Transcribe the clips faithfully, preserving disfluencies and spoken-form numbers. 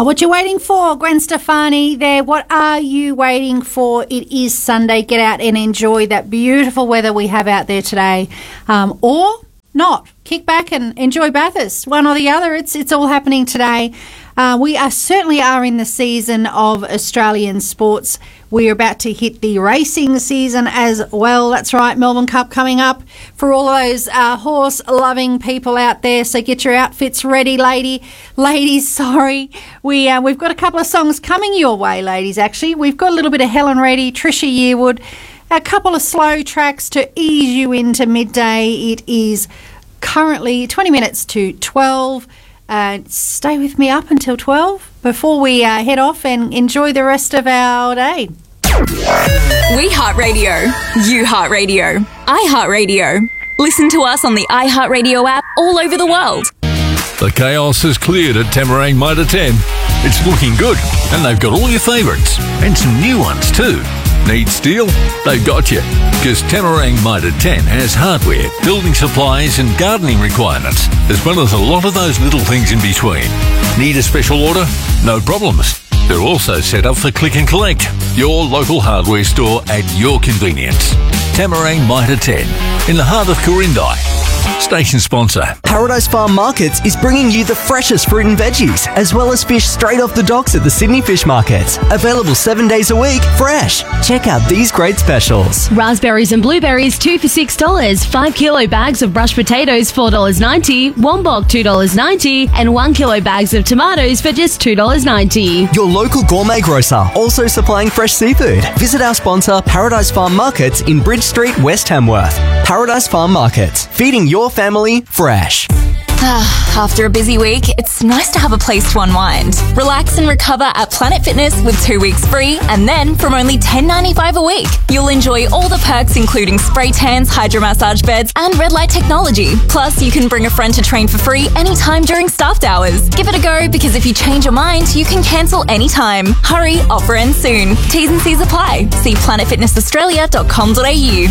what you waiting for? Gwen Stefani there. What are you waiting for? It is Sunday. Get out and enjoy that beautiful weather we have out there today. Um, or not. Kick back and enjoy Bathurst. One or the other. It's it's all happening today. Uh, we are certainly are in the season of Australian sports. We're about to hit the racing season as well. That's right, Melbourne Cup coming up for all of those uh, horse-loving people out there. So get your outfits ready, lady, ladies. Sorry, we uh, we've got a couple of songs coming your way, ladies. Actually, we've got a little bit of Helen Reddy, Trisha Yearwood, a couple of slow tracks to ease you into midday. It is currently twenty minutes to twelve. Uh, stay with me up until twelve before we uh, head off and enjoy the rest of our day. We Heart Radio. You Heart Radio. I Heart Radio. Listen to us on the iHeartRadio app all over the world. The chaos has cleared at Tamarang Mitre ten. It's looking good, and they've got all your favourites, and some new ones too. Need steel? They've got you. Because Tamarang Mitre ten has hardware, building supplies and gardening requirements, as well as a lot of those little things in between. Need a special order? No problems. They're also set up for click and collect. Your local hardware store at your convenience. Tamarang Mitre ten, in the heart of Corindai. Station sponsor. Paradise Farm Markets is bringing you the freshest fruit and veggies, as well as fish straight off the docks at the Sydney Fish Markets. Available seven days a week, fresh. Check out these great specials. Raspberries and blueberries, two for six dollars. Five kilo bags of brushed potatoes, four dollars ninety. Wombok, two dollars ninety. And one kilo bags of tomatoes for just two dollars ninety. Your local gourmet grocer, also supplying fresh seafood. Visit our sponsor, Paradise Farm Markets in Bridge Street, West Hamworth. Paradise Farm Markets, feeding your family fresh. After a busy week, it's nice to have a place to unwind. Relax and recover at Planet Fitness with two weeks free, and then from only ten dollars ninety-five a week, you'll enjoy all the perks including spray tans, hydro massage beds, and red light technology. Plus, you can bring a friend to train for free anytime during staffed hours. Give it a go, because if you change your mind, you can cancel anytime. Hurry, offer ends soon. T's and C's apply. See planet fitness australia dot com dot a u.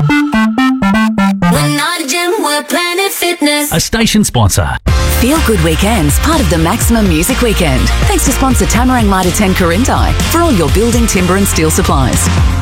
We're not a gym, we're Planet Fitness. A station sponsor. Feel Good Weekends, part of the Maximum Music Weekend. Thanks to sponsor Tamarang Mitre ten Corindai for all your building, timber and steel supplies.